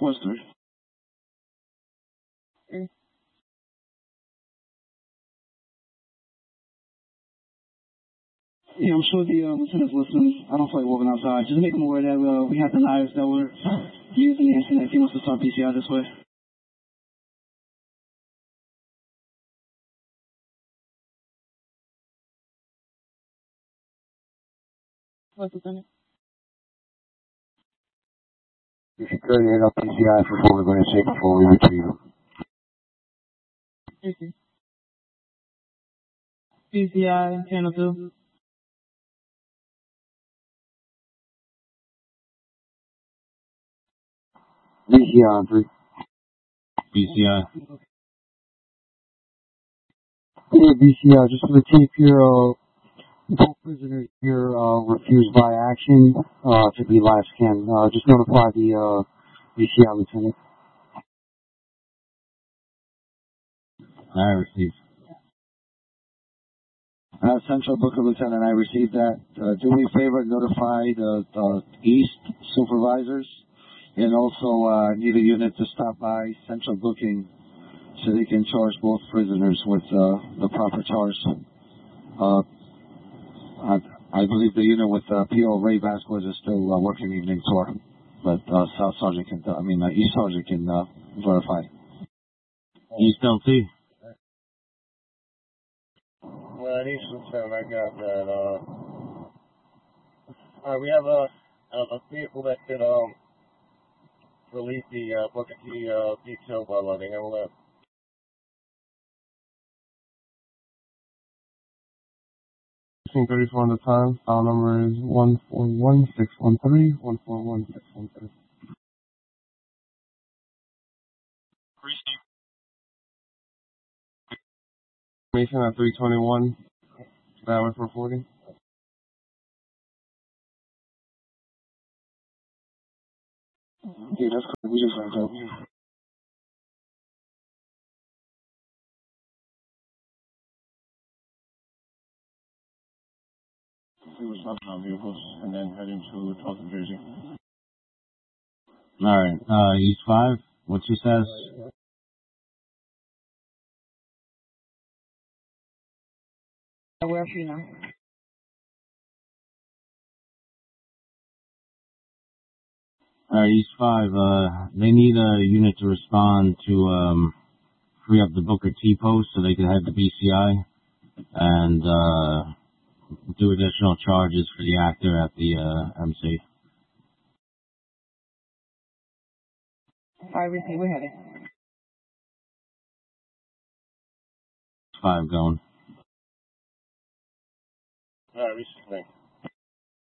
What's 3? Yeah, I'm sure the listeners listening. I don't feel like walking outside. Just make them aware that we have the lives that were using the internet. If he wants to start PCR this way. What's the thing? If you could hit up PCI for what we're going to say before we retrieve them. PCI, channel 2. BCI on 3. BCI. Hey, BCI, just for the tape here, both prisoners here refused by action to be live scanned. Just notify the BCI lieutenant. I received. Central Booker Lieutenant, I received that. Do me a favor, notify the East supervisors, and also need a unit to stop by Central Booking so they can charge both prisoners with the proper charge. I believe the unit with P.O. Ray Vasquez is still working evening tour, but East Sergeant can verify. East LT. Well, East Lieutenant, I got that. Alright, we have a vehicle that could release the Booker T detail by letting him live. Team 34 on the time. File number is 141613. 141613. Information at 321. That was reporting. Yeah, that's correct. We just went up. He was stopping our vehicles and then heading to Tulsa, Jersey. Alright, East 5, what's your status? Where are you now? Alright, East 5, they need a unit to respond to, free up the Booker T post so they can head to BCI and, do additional charges for the actor at the, MC. Alright, we're headed. 5 going. Alright, we should think.